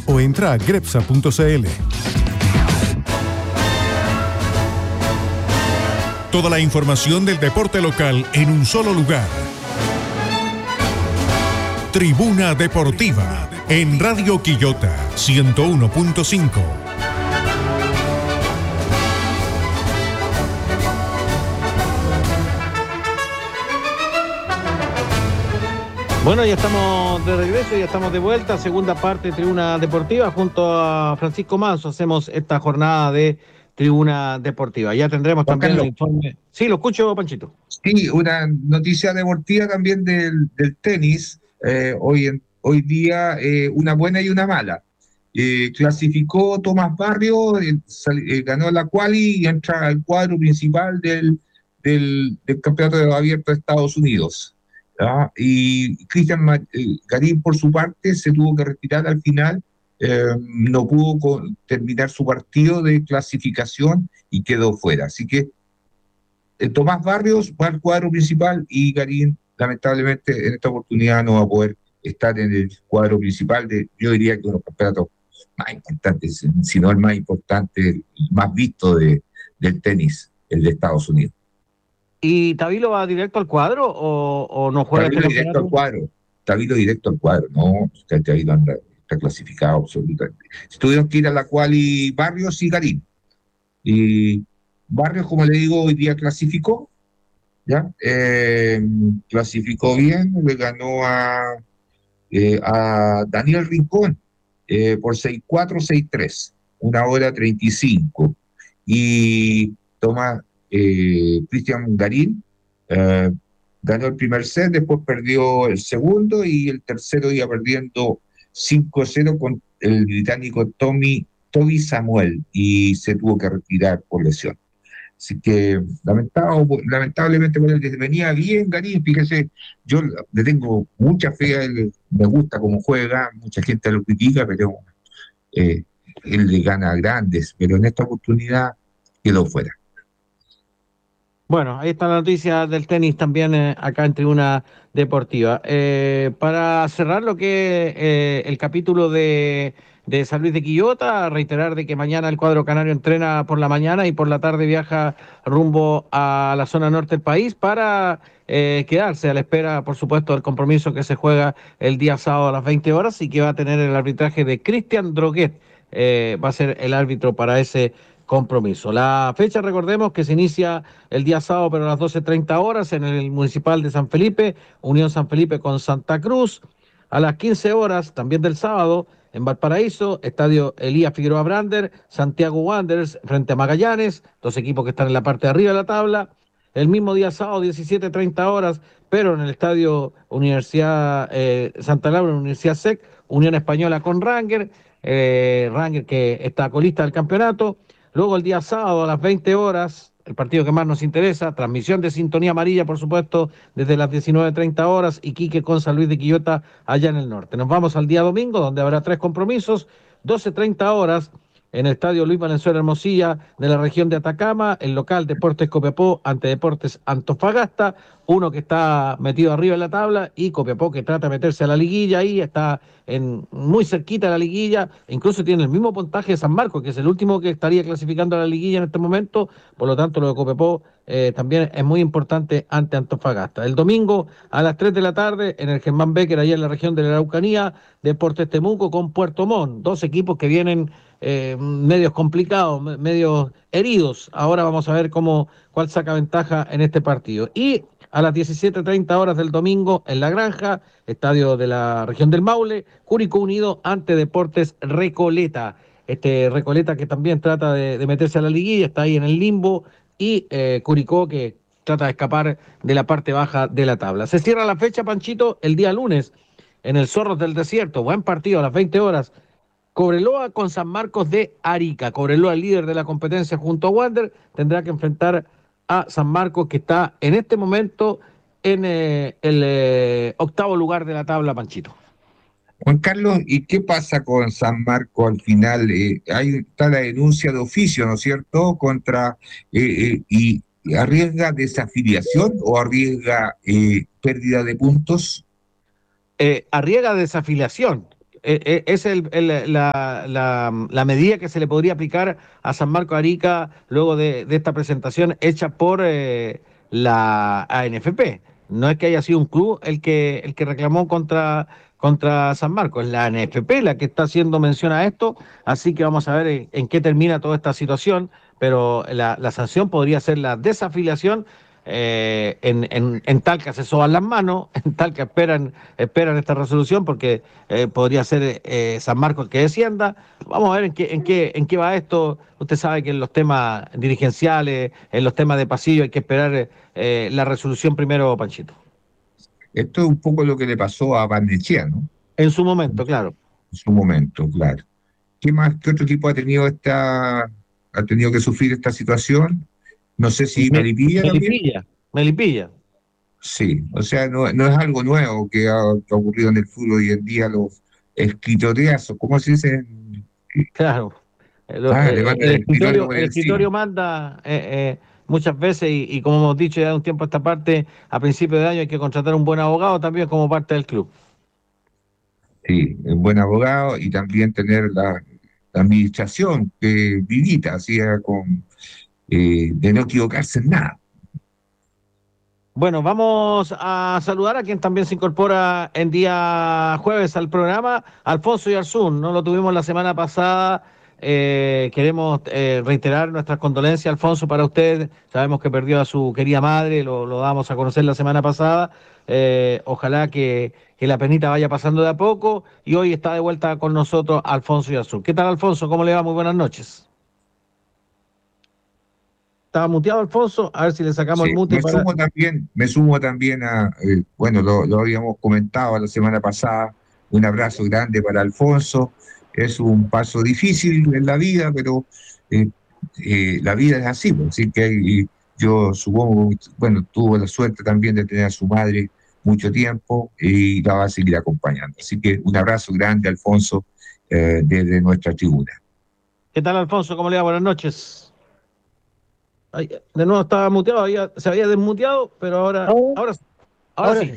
o entra a grepsa.cl. Toda la información del deporte local en un solo lugar. Tribuna Deportiva en Radio Quillota 101.5. Bueno, ya estamos de regreso, ya estamos de vuelta, segunda parte de Tribuna Deportiva, junto a Francisco Manso hacemos esta jornada de Tribuna Deportiva. Ya tendremos Juan también Carlos. el informe. Sí, lo escucho, Panchito. Sí, una noticia deportiva también del tenis. Hoy día una buena y una mala. Clasificó Tomás Barrio, ganó la quali y entra al cuadro principal del Campeonato de Abierto de Estados Unidos. ¿Ah? Y Cristian Garín, por su parte, se tuvo que retirar al final, no pudo terminar su partido de clasificación y quedó fuera. Así que Tomás Barrios va al cuadro principal y Garín, lamentablemente, en esta oportunidad no va a poder estar en el cuadro principal de, yo diría que uno de los campeonatos más importantes, si no el más importante, el más visto del tenis, el de Estados Unidos. ¿Y Tavilo va directo al cuadro o no juega Tavilo este directo al campeonato? cuadro. Tavilo directo al cuadro, no, Tavilo está clasificado absolutamente. Tuvieron que ir a la quali Barrios y Garín. Y Barrios, como le digo, hoy día clasificó, ¿ya? Clasificó bien, le ganó a Daniel Rincón por 6-4, 6-3, 1:35. Y toma Cristian Garín, ganó el primer set, después perdió el segundo y el tercero iba perdiendo 5-0 con el británico Toby Samuel y se tuvo que retirar por lesión. Así que lamentablemente venía bien Garín, fíjese, yo le tengo mucha fe a él, me gusta cómo juega, mucha gente lo critica, pero él le gana a grandes, pero en esta oportunidad quedó fuera. Bueno, ahí está la noticia del tenis también acá en Tribuna Deportiva. Para cerrar lo que es el capítulo de San Luis de Quillota, reiterar de que mañana el cuadro canario entrena por la mañana y por la tarde viaja rumbo a la zona norte del país para quedarse a la espera, por supuesto, del compromiso que se juega el día sábado a las 20 horas y que va a tener el arbitraje de Cristian Droguet. Va a ser el árbitro para ese compromiso. La fecha, recordemos que se inicia el día sábado, pero a las 12:30 horas en el Municipal de San Felipe, Unión San Felipe con Santa Cruz. A las 15 horas, también del sábado, en Valparaíso, Estadio Elías Figueroa Brander, Santiago Wanderers frente a Magallanes, dos equipos que están en la parte de arriba de la tabla. El mismo día sábado, 17:30 horas, pero en el Estadio Universidad Santa Laura, Universidad SEC, Unión Española con Ranger, Ranger que está colista del campeonato. Luego el día sábado a las 20 horas, el partido que más nos interesa, transmisión de Sintonía Amarilla, por supuesto, desde las 19:30 horas, Iquique con San Luis de Quillota, allá en el norte. Nos vamos al día domingo, donde habrá 3 compromisos, 12:30 horas, en el Estadio Luis Valenzuela Hermosilla de la región de Atacama, el local Deportes Copiapó ante Deportes Antofagasta, uno que está metido arriba en la tabla y Copiapó que trata de meterse a la liguilla ahí, está muy cerquita de la liguilla, incluso tiene el mismo puntaje de San Marcos, que es el último que estaría clasificando a la liguilla en este momento, por lo tanto lo de Copiapó también es muy importante ante Antofagasta. El domingo a las 3 de la tarde en el Germán Becker, allá en la región de la Araucanía, Deportes Temuco con Puerto Montt, dos equipos que vienen medios complicados, medios heridos. Ahora vamos a ver cuál saca ventaja en este partido. Y a las 17:30 horas del domingo en La Granja, estadio de la región del Maule, Curicó Unido ante Deportes Recoleta. Recoleta que también trata de meterse a la liguilla, está ahí en el limbo, y Curicó que trata de escapar de la parte baja de la tabla. Se cierra la fecha, Panchito, el día lunes en el Zorros del Desierto. Buen partido a las 20 horas. Cobreloa con San Marcos de Arica. Cobreloa, el líder de la competencia junto a Wander, tendrá que enfrentar a San Marcos, que está en este momento en el octavo lugar de la tabla, Panchito. Juan Carlos, ¿y qué pasa con San Marcos al final? Está la denuncia de oficio, ¿no es cierto?, contra, y ¿arriesga desafiliación o arriesga pérdida de puntos? Arriesga desafiliación. es la medida que se le podría aplicar a San Marcos Arica luego de esta presentación hecha por la ANFP. No es que haya sido un club el que reclamó contra San Marcos, es la ANFP la que está haciendo mención a esto, así que vamos a ver en qué termina toda esta situación, pero la sanción podría ser la desafiliación. En Talca se soban las manos, en Talca esperan esta resolución porque podría ser San Marcos el que descienda. Vamos a ver en qué va esto. Usted sabe que en los temas dirigenciales, en los temas de pasillo hay que esperar la resolución primero, Panchito. Esto es un poco lo que le pasó a Barnechea, ¿no? En su momento, claro. En su momento, claro. ¿Qué más, qué otro equipo ha tenido que sufrir esta situación? No sé si Melipilla también. Melipilla. Sí, o sea, no es algo nuevo que ha ocurrido en el fútbol hoy en día, los escritoriazos, ¿cómo se dice? Claro. Le mandan el escritorio por El encima. escritorio manda muchas veces y como hemos dicho ya de un tiempo a esta parte, a principio de año hay que contratar un buen abogado también como parte del club. Sí, un buen abogado y también tener la administración vivita, así de no equivocarse en nada. Bueno, vamos a saludar a quien también se incorpora en día jueves al programa, Alfonso Yarzún. No lo tuvimos la semana pasada. Queremos reiterar nuestras condolencias, Alfonso, para usted. Sabemos que perdió a su querida madre, lo damos a conocer la semana pasada. Ojalá que la penita vaya pasando de a poco y hoy está de vuelta con nosotros Alfonso Yarzún. ¿Qué tal, Alfonso? ¿Cómo le va? Muy buenas noches. Estaba muteado, Alfonso. A ver si le sacamos el Sí, mute para... me sumo también bueno, lo habíamos comentado la semana pasada, un abrazo grande para Alfonso. Es un paso difícil en la vida, pero eh, la vida es así, pues, así que yo supongo, bueno, tuvo la suerte también de tener a su madre mucho tiempo y la va a seguir acompañando. Así que un abrazo grande, Alfonso, desde nuestra tribuna. ¿Qué tal, Alfonso? ¿Cómo le va? Buenas noches. Ay, de nuevo estaba muteado, se había desmuteado, pero Ahora, ahora ahora sí. sí.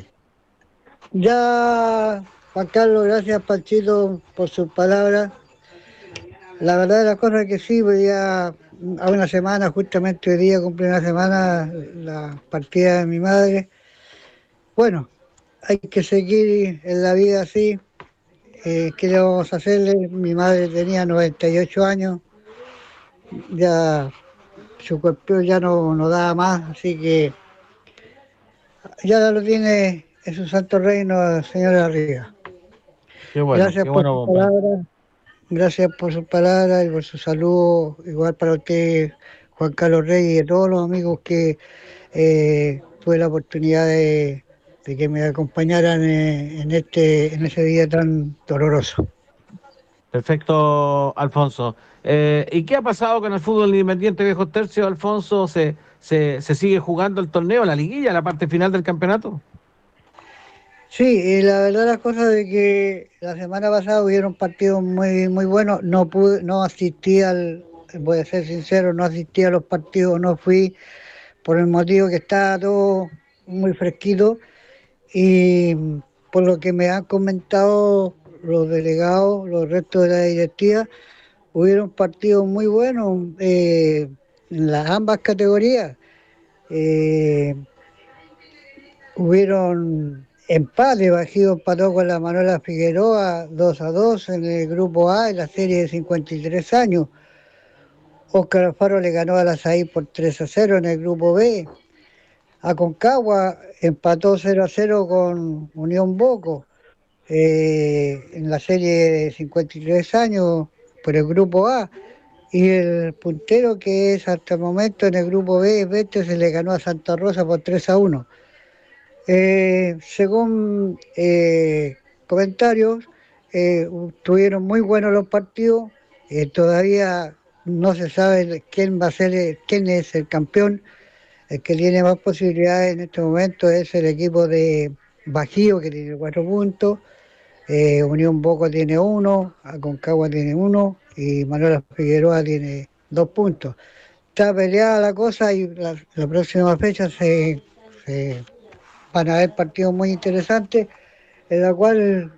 Ya, Juan Carlos, gracias Panchito por sus palabras. La verdad de las cosas es que sí, pues ya a una semana, justamente hoy día cumple una semana la partida de mi madre. Bueno, hay que seguir en la vida así. ¿Qué le vamos a hacerle? Mi madre tenía 98 años, ya su cuerpo ya no daba más, así que ya lo tiene en su santo reino, señora Arriba. Gracias Qué por sus bueno. palabras, gracias por sus palabras y por su saludo, igual para usted, Juan Carlos Reyes, y a todos los amigos que tuve la oportunidad de que me acompañaran en ese día tan doloroso. Perfecto, Alfonso. ¿Y qué ha pasado con el fútbol independiente Viejos Tercios, Alfonso? ¿Se sigue jugando el torneo, la liguilla, la parte final del campeonato? Sí, y la verdad las cosas de que la semana pasada hubieron partidos muy buenos, no asistí voy a ser sincero, no asistí a los partidos, no fui por el motivo que estaba todo muy fresquito y por lo que me han comentado los delegados, los restos de la directiva, hubieron partidos muy buenos en las ambas categorías. Eh, Hubieron empate, Bajío empató con la Manuela Figueroa 2-2 en el grupo A en la serie de 53 años. Óscar Alfaro le ganó a la SAI por 3-0 en el grupo B. Aconcagua empató 0-0 con Unión Boco en la serie de 53 años por el grupo A. Y el puntero que es hasta el momento en el grupo B, Vete, se le ganó a Santa Rosa por 3-1. Según comentarios, estuvieron muy buenos los partidos. Todavía no se sabe quién va a ser, quién es el campeón. El que tiene más posibilidades en este momento es el equipo de Bajío, que tiene 4 puntos. Unión Boco tiene 1, Aconcagua tiene 1 y Manuela Figueroa tiene 2 puntos. Está peleada la cosa y la próxima fecha se van a haber partidos muy interesantes, en la cual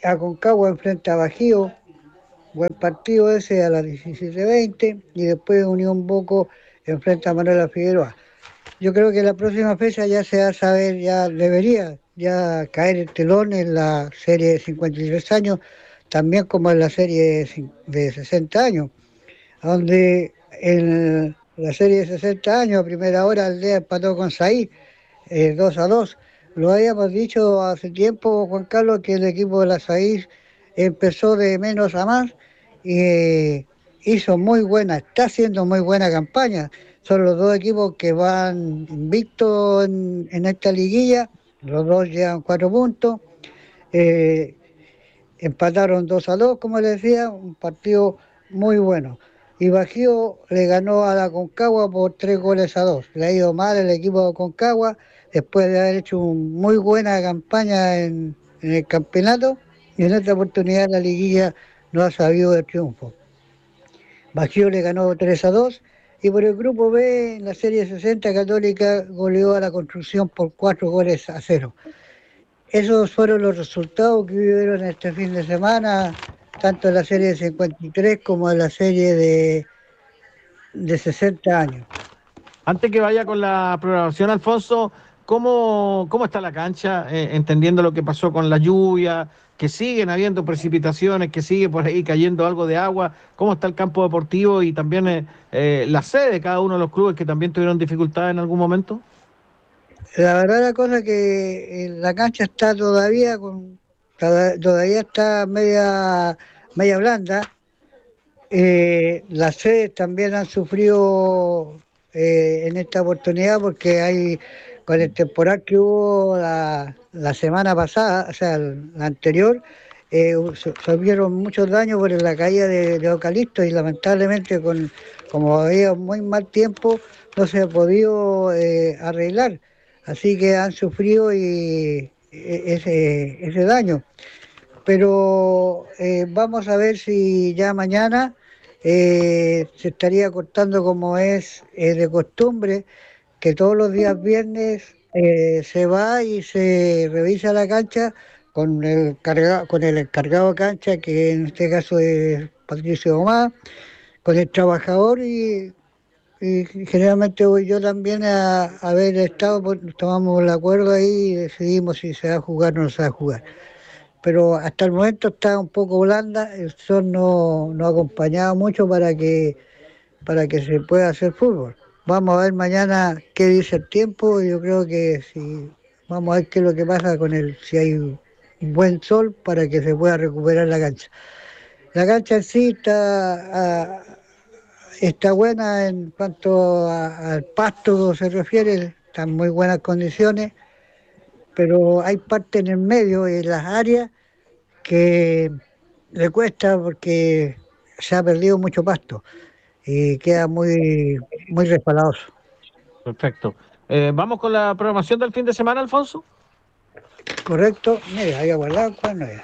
Aconcagua enfrenta a Bajío, buen partido ese a las 17:20, y después Unión Boco enfrenta a Manuela Figueroa. Yo creo que la próxima fecha ya se va a saber, ya debería ya caer el telón en la serie de 53 años, también como en la serie de 60 años, donde en la serie de 60 años, a primera hora, Aldea empató con Saí, 2-2. Lo habíamos dicho hace tiempo, Juan Carlos, que el equipo de la Saí empezó de menos a más y hizo muy buena, está haciendo muy buena campaña. Son los dos equipos que van invictos en esta liguilla, los dos llevan 4 puntos. Eh, Empataron 2-2, como les decía, un partido muy bueno. Y Bajío le ganó a la Concagua por 3-2. Le ha ido mal el equipo de Concagua después de haber hecho una muy buena campaña en el campeonato, y en esta oportunidad la liguilla no ha sabido el triunfo. Bajío le ganó 3-2. Y por el grupo B, en la serie 60, Católica goleó a la Construcción por 4-0. Esos fueron los resultados que vivieron este fin de semana, tanto en la serie de 53 como en la serie de 60 años. Antes que vaya con la programación, Alfonso, ¿cómo está la cancha? Entendiendo lo que pasó con la lluvia, que siguen habiendo precipitaciones, que sigue por ahí cayendo algo de agua. ¿Cómo está el campo deportivo y también la sede de cada uno de los clubes que también tuvieron dificultades en algún momento? La verdad la cosa es que la cancha está todavía está media blanda. Las sedes también han sufrido en esta oportunidad porque con el temporal que hubo la semana pasada, o sea, la anterior, sufrieron muchos daños por la caída de eucalipto, y lamentablemente como había muy mal tiempo no se ha podido arreglar. Así que han sufrido ese daño. Pero vamos a ver si ya mañana se estaría cortando, como es de costumbre, que todos los días viernes se va y se revisa la cancha con el encargado de cancha, que en este caso es Patricio Omar, con el trabajador, y generalmente voy yo también a haber estado, pues, tomamos el acuerdo ahí y decidimos si se va a jugar o no se va a jugar. Pero hasta el momento está un poco blanda, el sol no ha acompañado mucho para que se pueda hacer fútbol. Vamos a ver mañana qué dice el tiempo. Yo creo que vamos a ver qué es lo que pasa si hay un buen sol, para que se pueda recuperar la cancha. La cancha en sí está buena en cuanto al pasto se refiere, está en muy buenas condiciones, pero hay parte en el medio, en las áreas, que le cuesta porque se ha perdido mucho pasto y queda muy resbaloso. Perfecto. ¿Vamos con la programación del fin de semana, Alfonso? Correcto. Mira, había guardado cuando era.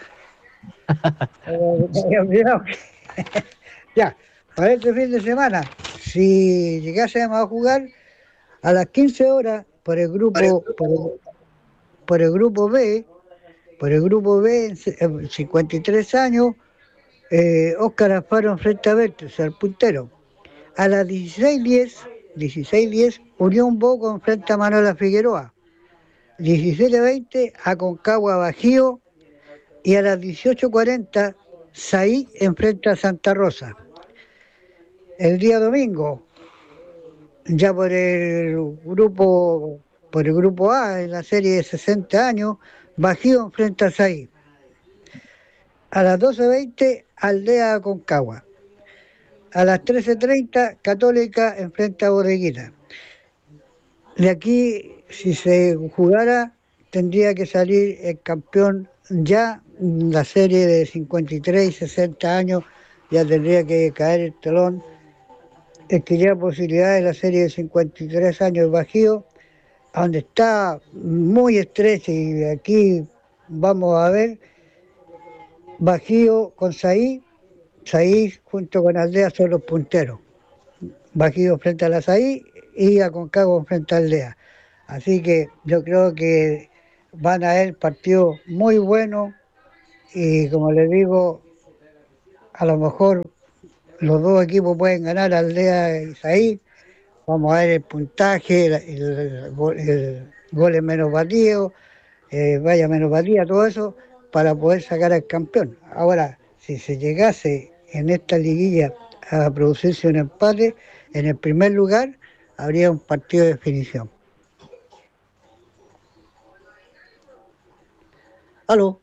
Había olvidado. Ya, para este fin de semana, si llegásemos a jugar a las 15 horas por el grupo B, en 53 años, Óscar Alfaro enfrenta a Bertes, al puntero. A las 16:10, Unión Boco enfrenta a Manuela Figueroa. 17:20, Aconcagua Bajío. Y a las 18:40, Saí enfrenta a Santa Rosa. El día domingo, ya por el grupo A, en la serie de 60 años, Bajío enfrenta a Saí. A las 12:20, Aldea Aconcagua. A las 13:30, Católica enfrenta a Bodeguita. De aquí, si se jugara, tendría que salir el campeón ya. La serie de 53 y 60 años ya tendría que caer el telón. Es que ya posibilidades de la serie de 53 años Bajío, donde está muy estrecha, y aquí vamos a ver Bajío con Saí junto con Aldea son los punteros. Bajío frente a la Saí y Aconcagua frente a Aldea. Así que yo creo que van a haber partidos muy buenos, y como les digo, a lo mejor los dos equipos pueden ganar Aldea y Isaí. Vamos a ver el puntaje, el goles menos batidos, vaya menos batida, todo eso, para poder sacar al campeón. Ahora, si se llegase en esta liguilla a producirse un empate, en el primer lugar habría un partido de definición. ¿Aló?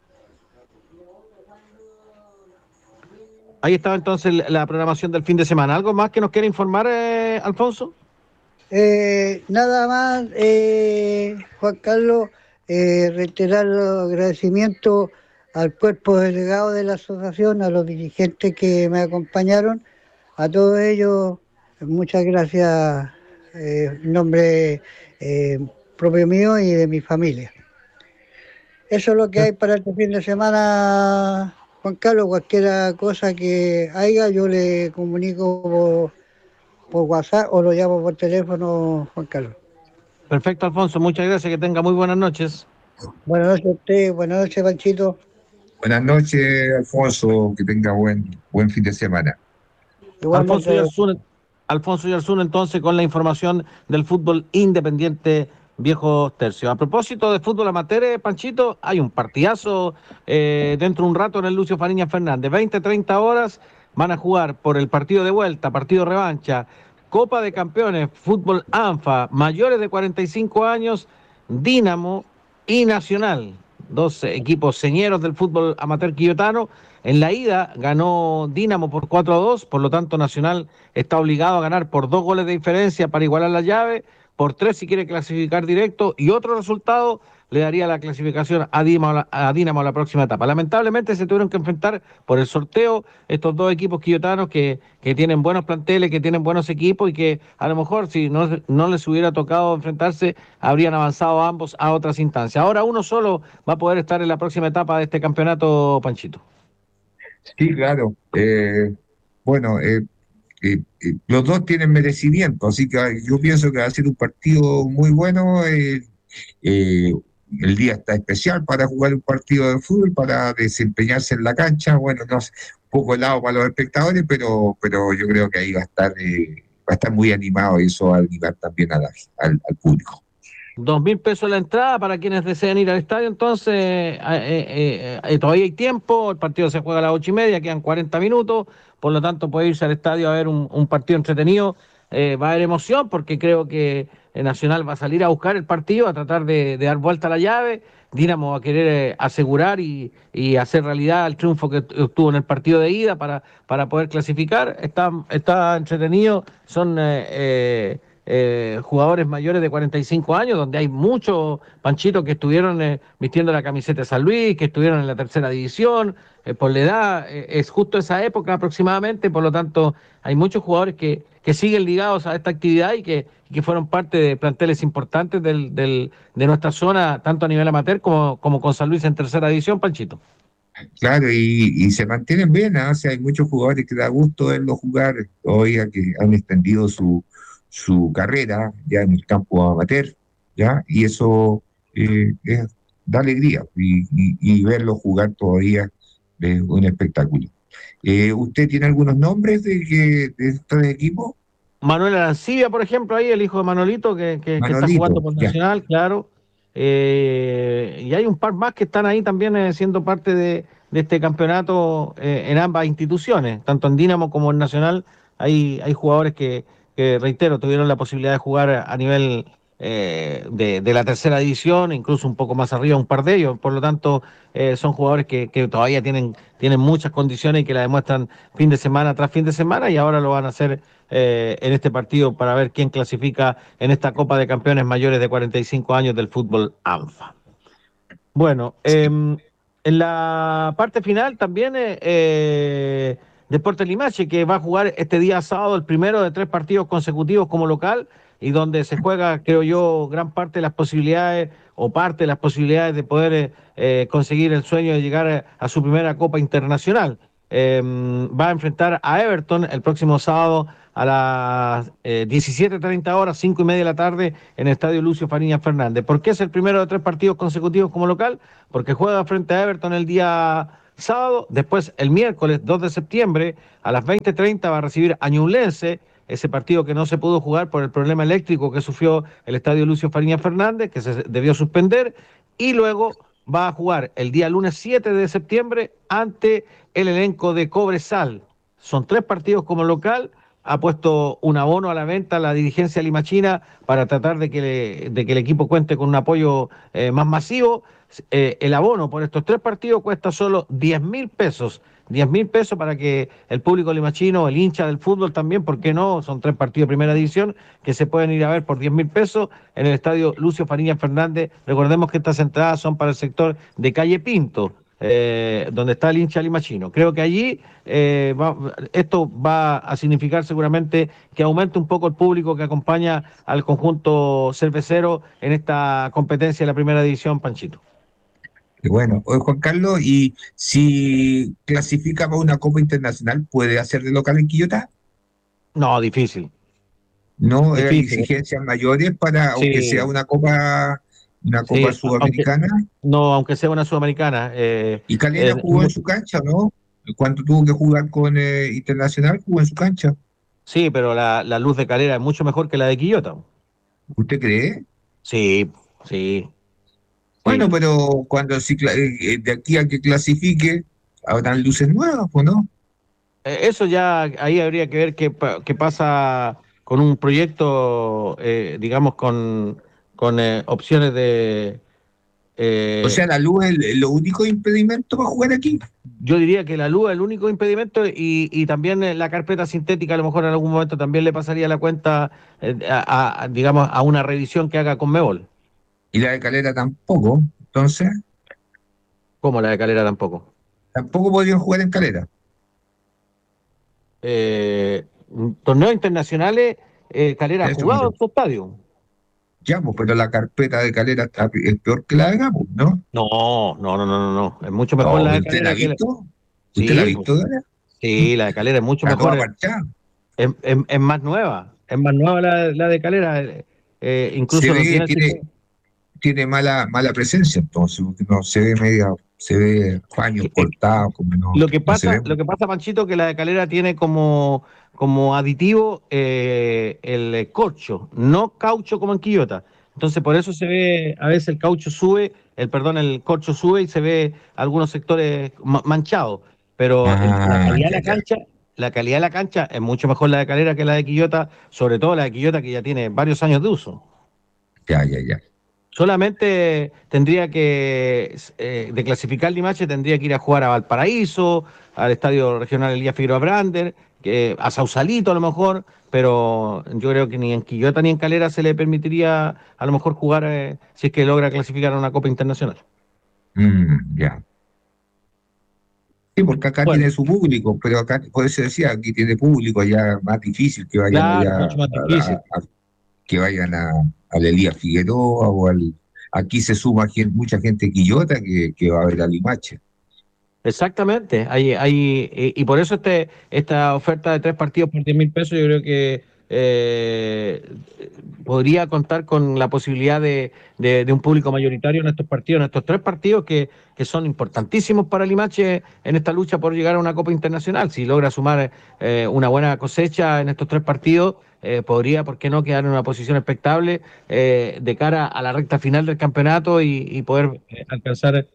Ahí estaba entonces la programación del fin de semana. ¿Algo más que nos quiera informar, Alfonso? Nada más, Juan Carlos, reiterar los agradecimientos al cuerpo delegado de la asociación, a los dirigentes que me acompañaron, a todos ellos, muchas gracias en nombre propio mío y de mi familia. Eso es lo que hay para este fin de semana, Juan Carlos. Cualquier cosa que haya, yo le comunico por WhatsApp o lo llamo por teléfono, Juan Carlos. Perfecto, Alfonso. Muchas gracias. Que tenga muy buenas noches. Buenas noches a usted, buenas noches, Panchito. Buenas noches, Alfonso, que tenga buen fin de semana. Alfonso Yarzún, entonces, con la información del fútbol independiente Viejo Tercio. A propósito de fútbol amateur, Panchito, hay un partidazo dentro de un rato en el Lucio Fariña Fernández. 20-30 horas van a jugar por el partido de vuelta, partido revancha, Copa de Campeones, fútbol ANFA, mayores de 45 años, Dínamo y Nacional. Dos equipos señeros del fútbol amateur quillotano. En la ida ganó Dínamo por 4-2, por lo tanto Nacional está obligado a ganar por 2 goles de diferencia para igualar la llave, por 3 si quiere clasificar directo, y otro resultado le daría la clasificación a Dínamo a la próxima etapa. Lamentablemente se tuvieron que enfrentar por el sorteo estos dos equipos quillotanos que tienen buenos planteles, que tienen buenos equipos y que a lo mejor si no les hubiera tocado enfrentarse, habrían avanzado ambos a otras instancias. Ahora uno solo va a poder estar en la próxima etapa de este campeonato, Panchito. Sí, claro. Bueno, los dos tienen merecimiento, así que yo pienso que va a ser un partido muy bueno. El día está especial para jugar un partido de fútbol, para desempeñarse en la cancha. Bueno, no sé, un poco helado para los espectadores, pero yo creo que ahí va a estar muy animado y eso va a animar también al público. 2.000 pesos la entrada para quienes deseen ir al estadio, entonces todavía hay tiempo, el partido se juega a las 8:30, quedan 40 minutos, por lo tanto puede irse al estadio a ver un partido entretenido, va a haber emoción porque creo que Nacional va a salir a buscar el partido, a tratar de dar vuelta a la llave, Dínamo va a querer asegurar y hacer realidad el triunfo que obtuvo en el partido de ida para poder clasificar, está entretenido, son... jugadores mayores de 45 años, donde hay muchos Panchitos que estuvieron vistiendo la camiseta de San Luis, que estuvieron en la tercera división, por la edad, es justo esa época aproximadamente, por lo tanto hay muchos jugadores que siguen ligados a esta actividad y que fueron parte de planteles importantes de nuestra zona, tanto a nivel amateur como con San Luis en tercera división, Panchito. Claro, y se mantienen bien, ¿eh? O sea, hay muchos jugadores que da gusto verlos jugar, todavía que han extendido su carrera ya en el campo amateur, ¿ya? Y eso da alegría y verlo jugar todavía es un espectáculo. ¿Usted tiene algunos nombres de estos equipos? Manuel Arancibia, por ejemplo, ahí el hijo de Manolito que está jugando por Nacional, ya. Claro. Y hay un par más que están ahí también siendo parte de este campeonato en ambas instituciones, tanto en Dínamo como en Nacional. Hay jugadores que reitero, tuvieron la posibilidad de jugar a nivel de la tercera división, incluso un poco más arriba, un par de ellos. Por lo tanto, son jugadores que todavía tienen muchas condiciones y que la demuestran fin de semana tras fin de semana, y ahora lo van a hacer en este partido para ver quién clasifica en esta Copa de Campeones mayores de 45 años del fútbol ANFA. Bueno, en la parte final también Deportes Limache, que va a jugar este día sábado el primero de 3 partidos consecutivos como local y donde se juega, creo yo, gran parte de las posibilidades o parte de las posibilidades de poder conseguir el sueño de llegar a su primera Copa Internacional. Va a enfrentar a Everton el próximo sábado a las 17:30 horas, 5:30 de la tarde, en el Estadio Lucio Fariña Fernández. ¿Por qué es el primero de 3 partidos consecutivos como local? Porque juega frente a Everton el día sábado. Después, el miércoles 2 de septiembre, a las 20:30 va a recibir a Ñublense, ese partido que no se pudo jugar por el problema eléctrico que sufrió el estadio Lucio Fariña Fernández, que se debió suspender, y luego va a jugar el día lunes 7 de septiembre ante el elenco de Cobresal. Son 3 partidos como local. Ha puesto un abono a la venta la dirigencia limachina para tratar de que el equipo cuente con un apoyo más masivo. El abono por estos 3 partidos cuesta solo 10.000 pesos. 10.000 pesos para que el público limachino, el hincha del fútbol también, ¿por qué no? Son 3 partidos de primera división que se pueden ir a ver por 10.000 pesos en el estadio Lucio Fariña Fernández. Recordemos que estas entradas son para el sector de Calle Pinto, donde está el hincha limachino. Creo que allí esto va a significar seguramente que aumente un poco el público que acompaña al conjunto cervecero en esta competencia de la primera división, Panchito. Y bueno, oye, Juan Carlos, y si clasifica para una Copa Internacional, ¿puede hacer de local en Quillota? No, difícil. ¿No hay Difícil. exigencias mayores para, aunque sea Sí, una Copa sí, sudamericana? aunque sea una sudamericana. Y Calera jugó en su cancha, ¿no? Cuando tuvo que jugar con Internacional, jugó en su cancha. Sí, pero la luz de Calera es mucho mejor que la de Quillota. ¿Usted cree? Sí, sí, Bueno, sí. pero cuando de aquí a que clasifique, habrán luces nuevas, ¿o no? Eso ya ahí habría que ver qué pasa con un proyecto, digamos, con opciones de... O eh, sea, la luz es lo único impedimento para jugar aquí. yo diría que la luz es el único impedimento y también la carpeta sintética a lo mejor en algún momento también le pasaría la cuenta, digamos, a una revisión que haga Conmebol, Y la de Calera tampoco. Entonces, como la de Calera tampoco. tampoco podrían jugar en Calera. Eh, Torneos internacionales, Calera ha Eso, jugado en su estadio. ya, pues, pero la carpeta de Calera es peor que la de Gapo, ¿no? No, no, no, no, no, no. Es mucho mejor No, la de ¿usted la ha Calera que la... visto? ¿Usted la ha Sí, visto, Dora? sí, la de Calera es mucho Está toda mejor. parchada. Es más nueva. Es más nueva la de Calera. Se Incluso no ve, tiene el sistema. tiene mala presencia, entonces, porque no se ve se ve paños Eh, cortados, como no se ve. Lo que pasa, Panchito, que la de Calera tiene como aditivo el corcho, no caucho como en Quillota. Entonces, por eso se ve, a veces el caucho sube, el corcho sube y se ve algunos sectores manchados. Pero Ah, ya, ya, la calidad de la cancha es mucho mejor la de Calera que la de Quillota, sobre todo la de Quillota que ya tiene varios años de uso. ya. Solamente tendría que, de clasificar Limache, tendría que ir a jugar a Valparaíso, al Estadio Regional Elías Figueroa Brander, a Sausalito a lo mejor, pero yo creo que ni en Quillota ni en Calera se le permitiría a lo mejor jugar si es que logra clasificar a una Copa Internacional. Ya. Sí, porque acá Bueno, tiene su público, pero acá, por eso decía, aquí tiene público, allá más difícil que vayan claro, allá, mucho más difícil. que vayan al Elías Figueroa aquí se suma mucha gente quillota que va a ver a Limache. Exactamente, y por eso esta oferta de 3 partidos por 10.000 pesos yo creo que podría contar con la posibilidad de un público mayoritario en estos partidos, en estos 3 partidos que son importantísimos para Limache en esta lucha por llegar a una Copa Internacional. Si logra sumar una buena cosecha en estos 3 partidos, podría, ¿por qué no?, quedar en una posición expectable de cara a la recta final del campeonato y poder alcanzar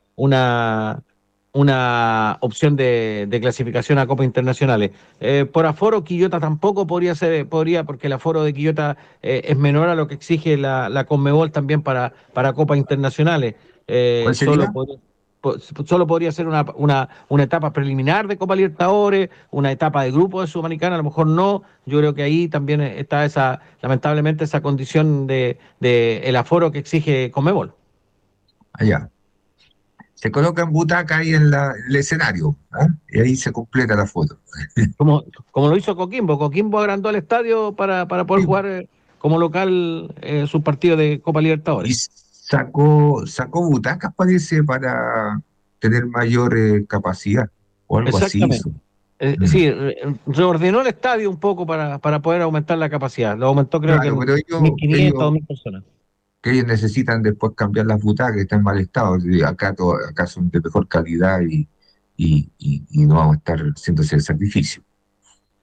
una opción de clasificación a Copas Internacionales. Por aforo, Quillota tampoco podría, porque el aforo de Quillota es menor a lo que exige la Conmebol también para Copas Internacionales. ¿Cuál sería? Solo podría ser una etapa preliminar de Copa Libertadores, una etapa de grupo de Sudamericana, a lo mejor no. Yo creo que ahí también está lamentablemente esa condición de el aforo que exige Conmebol. Allá. Se coloca en butaca ahí en el escenario, ¿ah? Y ahí se completa la foto. Como lo hizo Coquimbo. Coquimbo agrandó el estadio para poder Sí, jugar como local sus partidos de Copa y Libertadores. sacó butacas, parece, para tener mayor capacidad, o algo así Exactamente. hizo. Mm. Sí, reordenó el estadio un poco para poder aumentar la capacidad. Lo aumentó creo que Claro, en pero 1.500 o 1.000 personas. que ellos necesitan después cambiar las butacas que están en mal estado. Y acá son de mejor calidad y no vamos a estar haciendo ese sacrificio.